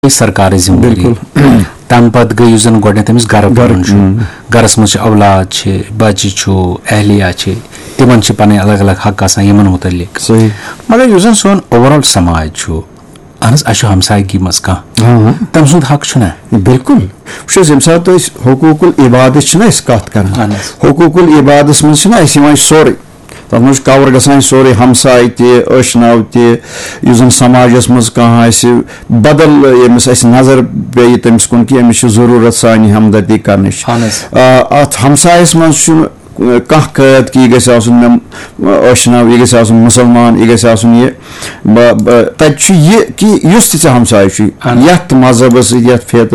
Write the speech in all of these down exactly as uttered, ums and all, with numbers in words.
सरकार जिम्मेदारी तम पत गई उस गोडने तमिस घर गरस मज औलाद बच्चे अहलिया तिमन पन अलग अलग हक आसान यमन मुतलिक मगर युस सोन ओवरऑल समाज अहन अश हमसायगी मज कह तम सुंद हक बिल्कुल ये सात हकूकुल इबादत कत कर हकूकुल इबादत मज सोरे तथ मज कवर गसान सोरे हमसाय तशनाव तन समाजस मज कह बदल यमिस नजर पे तमिस कुन कि अमिस जरूरत सान हमदर्दी कर अत हमसायस मज कह कैद कि यह अशनाव यह मुसलमान यह तत कि युस हमसाय यथ मजहब फियत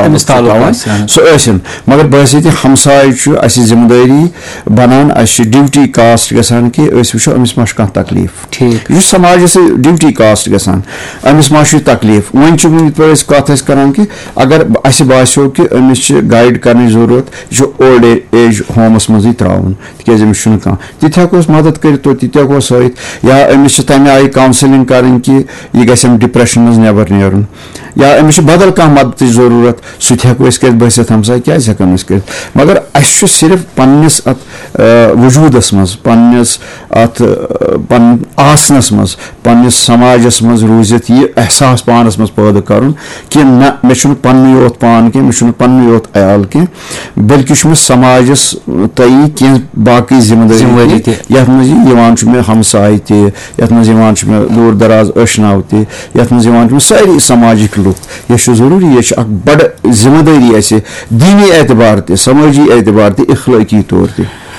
सह मगर बस हमसाय जिम्मेदारी बनान ड्यूटी कास्ट गसान कि वो अमिस मा कह तकलीफ यह समाज ड्यूटी कास्ट गसान अमिस मा तकलीफ वन कत करान कि अगर अस बासो कि अमिस गाइड करने जरूरत यह ओल्ड एज होमस मज त्रावन तमिस कह तित हेको मदद कर तो तित हेको सहित या अमिस तमें आई काउंसलिंग करें कि यह गम डिप्रेशन मज नबर नेरुन या अमिस बदल कह मदद जरूरत सह हेको कर बसित हमसाय क्या हेकान कर मगर अस सिर्फ पन्निस अत वजूदस मज पन्निस अत पन आसनस मज पन्निस समाजस मज रूजित यह एहसास पानस मज पैदा कर कि न मे पन्न योत पान कह मे पन्न योत अयाल कह बल्कि मे समाजस तई कह बाकी जिम्मेदारी यथ मज मे हमसाय तथ मज मे दूर दराज अशनाव तथ मज सारी समाजिक लुक यह जरूरी यह बड़ जिम्मेदारी अस दीनी एतबार त समाजी एतबार त इखलाकी तौर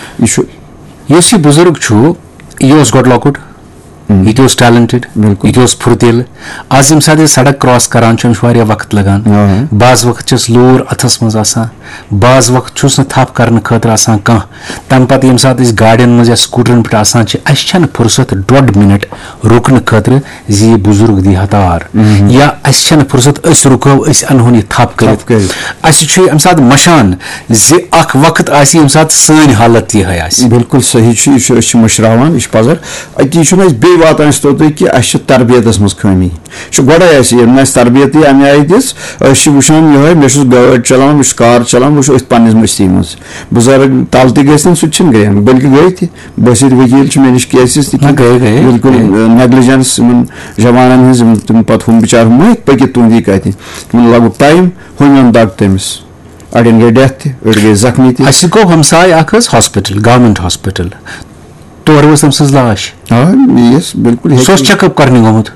यह बुजुर्ग यह गोड लकुट यह टैलेंटेड यह फुर्तिल आज यम सात सड़क क्रॉस करान वक्त लगान बाज वक्त लूर अथस मज बाज वक्त थप करने खतर कह तम पत यम सात गाड़ियन मज या स्कूटरन पे अस फुर्सत डोड मिनट रुकन खतर जी बुजुर्ग दी हतार या अस फुर्सत अस रुको अस अनहोन यह थप कर अम सात मशान जी अख वक्त यम सात सन हालत यह बिल्कुल सही मशरावान यह पजर अति बे वातान तोत कि अस तरबियत मज खमी गोड़े ना तरबियत अमे आई दिस वुचान ये मे गाड़ चलान मे कार चलान वो पन्निस मस्ती मज बुजुर्ग तल त गन सह गयान बल्कि गई थी बस वकील मे नश केसेस बिल्कुल नेग्लिजेंस जवान हज तुम पे हम बिचार मत पकित तुंदी कत तुम लग टाइम हम दग तमिस अड़न गई डेथ अड़ गई जख्मी गो हमसाय हॉस्पिटल गवर्नमेंट हॉस्पिटल तोर तम लाश बिल्कुल सह चेकअप करने गोमुत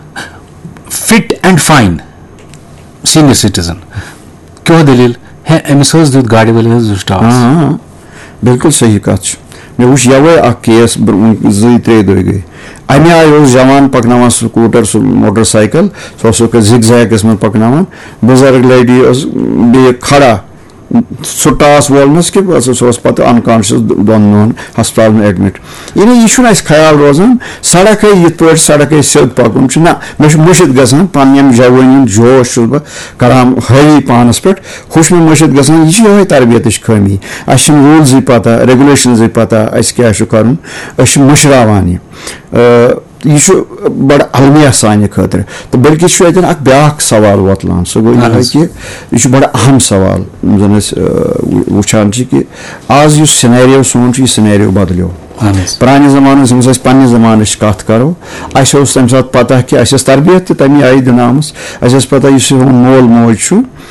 fit and fine senior citizen क्यों दलील है अमिस दुत गाड़ी वाले हाँ बिल्कुल सही कत मे वो यवे अ केस जी त्रे दह गई अमे आय जवान पकन स्कूटर सह मोटरसाइकिल सह जिग जैकस में पकन बुजुर्ग लेडी बे खड़ा सह टास वोलनस कि सह पे अनकॉन्शियस दोन दोहन हस्पताल में एडमिट यानी यह ख्याल रोजान सड़क है ये पे सड़क सिद पकुन ना मे मुशिद गसान पन जवानी जोश बह करान हावी पानस पे हुश मे मुशिद गसान यह तरबियत खमी अस रूल्स पता रेगुलेशन पता अस क्या कर मुशरावान यह यह बड़ अलमिया सान खतर तो बल्कि अ ब्या सवाल वतलान सह गो कि यह बड़ अहम सवाल जन वुचान कि आज यह सिनेरियो सोन यह सिनेरियो बदलो पुराने जमाने हम पन्ने जमाने कत करो अस तम सात पता कि अस तरबियत तमें आई दिन अस पता सोन मोल मोज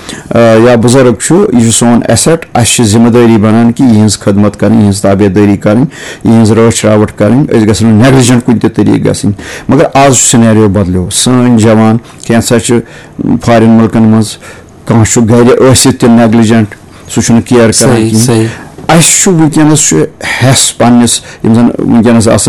या बुजुर्ग यह सोन एसेट अस जिम्मेदारी बनान कि यह खदमत कर ताबेदारी कर रच रावट कर नेग्लिजेंट कुन तरीक ग मगर आज सिनेरियो बदलो सन जवान कैसा फॉरेन मुल्कन मज कह गर नेग्लिजेंट सह केयर कर अस वनस हेस पन्निस यम जन वनकस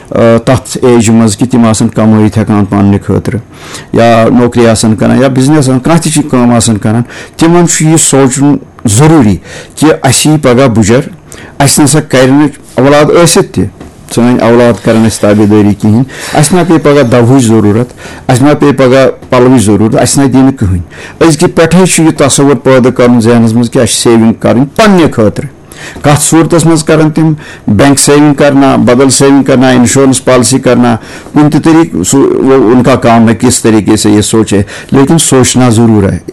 तथ एज मज कि तिम कमाइत हेकान पन्ने खतर या नौकरी करान या बिजनेस कह तम करान तिमन यह सोचन जरूरी कि अस पगह बुजर अस नसा कर औलाद थ सन औलाद कर ताबेदारी कहें अस मा पे पगह दवह जरूरत अस मा पे पगह पलव जरूरत अस ना दिन कहें अजक पे तस्वुर पैदा कर जहनस मज कि सेविंग कर पन्ने खतर कत सूरत मज कर तम बैंक सेविंग करना, बदल सेविंग करना, इंश्योरेंस पॉलिसी करना, कुन तरीके उनका काम है, किस तरीके से ये सोचे, लेकिन सोचना जरूर है।